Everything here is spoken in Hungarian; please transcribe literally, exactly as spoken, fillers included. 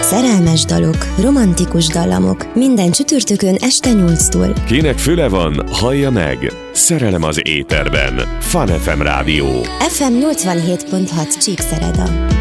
Szerelmes dalok, romantikus dallamok, minden csütörtökön este nyolctól. Kinek füle van, hallja meg. Szerelem az éterben. Fun ef em Rádió. ef em nyolcvanhét pont hat Csíkszereda.